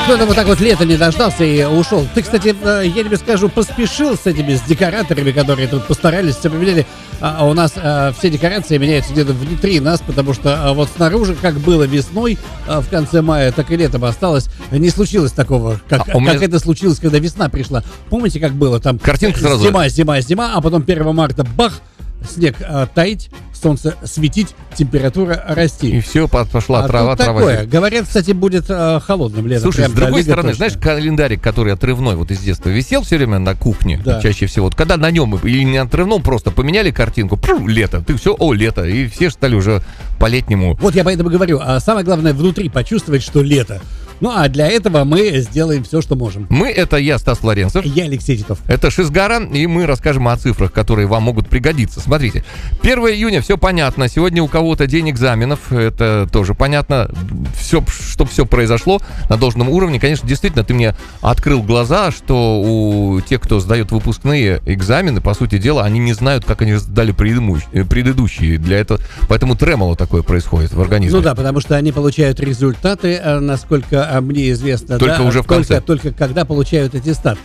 Кто-то вот так вот лето не дождался и ушел. Ты, кстати, я тебе скажу, поспешил с этими, с декораторами, которые тут постарались, все поменяли. А у нас все декорации меняются где-то внутри нас, потому что вот снаружи, как было весной в конце мая, так и летом осталось. Не случилось такого, как это случилось, когда весна пришла. Помните, как было? Там картинка сразу. Зима, а потом 1 марта бах, снег таять, солнце светить, температура расти. И все, пошла трава. Такое. Говорят, кстати, будет холодным летом. Слушай, с другой стороны, знаешь, календарик, который отрывной вот из детства висел все время на кухне, да, чаще всего. Вот когда на нем или не отрывном, просто поменяли картинку, лето, ты все, лето, и все стали уже по-летнему. Вот я поэтому говорю, самое главное внутри почувствовать, что лето. Ну, а для этого мы сделаем все, что можем. Это я, Стас Лоренцев. Я, Алексей Титов. Это Шизгара, и мы расскажем о цифрах, которые вам могут пригодиться. Смотрите, 1 июня, все понятно. Сегодня у кого-то день экзаменов, это тоже понятно. Все, чтобы все произошло на должном уровне. Конечно, действительно, ты мне открыл глаза, что у тех, кто сдает выпускные экзамены, по сути дела, они не знают, как они сдали предыдущие. Для этого, поэтому тремоло такое происходит в организме. Ну да, потому что они получают результаты, насколько мне известно, только уже в конце. Только когда получают аттестат.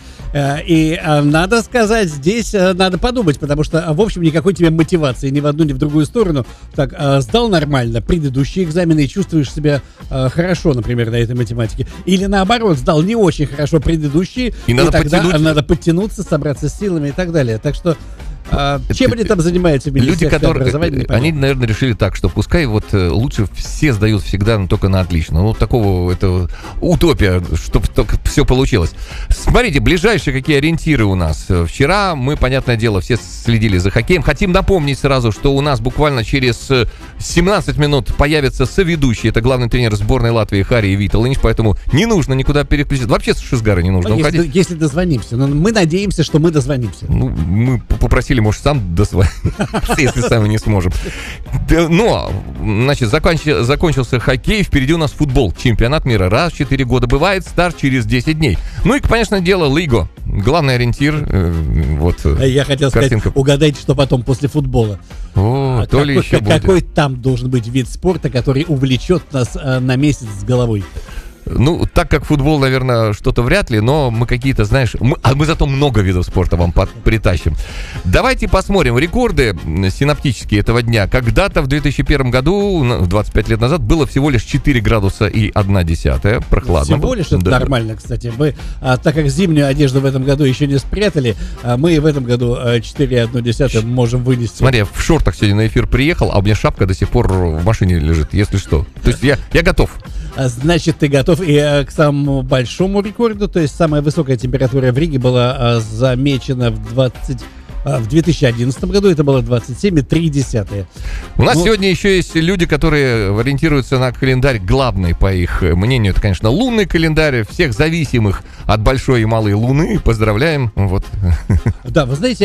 И надо сказать, здесь надо подумать, потому что, в общем, никакой тебе мотивации ни в одну, ни в другую сторону. Так, сдал нормально предыдущие экзамены и чувствуешь себя хорошо, например, на этой математике. Или наоборот, сдал не очень хорошо предыдущие, и тогда надо подтянуться, собраться с силами и так далее. Так что чем они там занимаются? Люди, которые, они, наверное, решили так, что пускай вот лучше все сдают всегда только на отлично. Ну, такого, это утопия, чтобы все получилось. Смотрите, ближайшие какие ориентиры у нас. Вчера мы, понятное дело, все следили за хоккеем. Хотим напомнить сразу, что у нас буквально через 17 минут появится соведущий. Это главный тренер сборной Латвии Харри Виталинич, поэтому не нужно никуда переключиться. Вообще с Шизгара не нужно уходить. Если дозвонимся. Но мы надеемся, что мы дозвонимся. Ну, мы попросили, может, сам дозвониться, если сами не сможем. Но, значит, закончился хоккей, впереди у нас футбол. Чемпионат мира раз в 4 года бывает, старт через 10 дней. Ну и, понятное дело, Лиго. Главный ориентир. Я хотел сказать, угадайте, что потом после футбола. Какой там должен быть вид спорта, который увлечет нас на месяц с головой? Ну, так как футбол, наверное, что-то вряд ли, но мы какие-то, знаешь, мы зато много видов спорта вам притащим. Давайте посмотрим рекорды синоптические этого дня. Когда-то в 2001 году, 25 лет назад, было всего лишь 4 градуса и 1/10. Прохладно. Всего лишь это нормально, кстати. Мы, так как зимнюю одежду в этом году еще не спрятали, мы в этом году 4,1 можем вынести. Смотри, я в шортах сегодня на эфир приехал, а у меня шапка до сих пор в машине лежит, если что. То есть я готов. Значит, ты готов и к самому большому рекорду, то есть самая высокая температура в Риге была замечена в 2011 году, это было 27,3. У нас сегодня еще есть люди, которые ориентируются на календарь главный, по их мнению. Это, конечно, лунный календарь. Всех зависимых от большой и малой луны поздравляем. Вот. Да, вы знаете,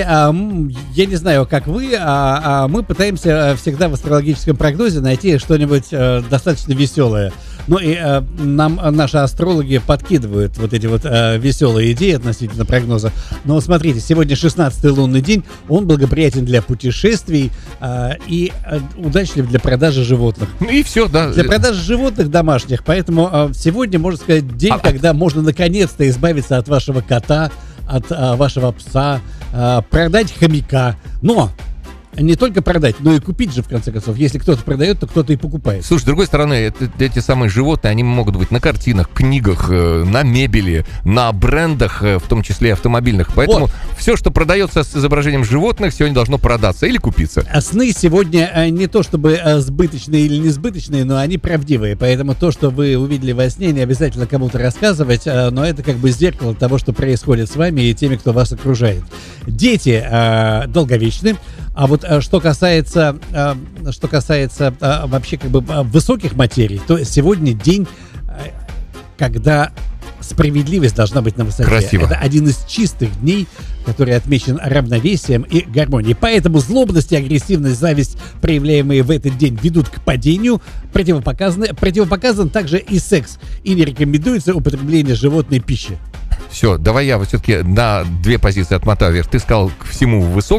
я не знаю, как вы, мы пытаемся всегда в астрологическом прогнозе найти что-нибудь достаточно веселое. Ну и нам наши астрологи подкидывают вот эти вот веселые идеи относительно прогноза. Но смотрите, сегодня 16-й лунный день, он благоприятен для путешествий и удачлив для продажи животных. И все, да. Для продажи животных домашних, поэтому сегодня, можно сказать, день, когда можно наконец-то избавиться от вашего кота, от вашего пса, продать хомяка. Но не только продать, но и купить же, в конце концов. Если кто-то продает, то кто-то и покупает. Слушай, с другой стороны, эти самые животные, они могут быть на картинах, книгах, на мебели, на брендах, в том числе и автомобильных. Поэтому все, что продается с изображением животных, сегодня должно продаться или купиться. А сны сегодня не то чтобы сбыточные или несбыточные, но они правдивые. Поэтому то, что вы увидели во сне, не обязательно кому-то рассказывать, но это как бы зеркало того, что происходит с вами и теми, кто вас окружает. Дети долговечны. А вот что касается вообще как бы высоких материй, то сегодня день, когда справедливость должна быть на высоте. Красиво. Это один из чистых дней, который отмечен равновесием и гармонией. Поэтому злобность и агрессивность, зависть, проявляемые в этот день, ведут к падению. Противопоказан также и секс. И не рекомендуется употребление животной пищи. Все, давай я все-таки на 2 позиции отмотаю вверх. Ты сказал к всему высокому.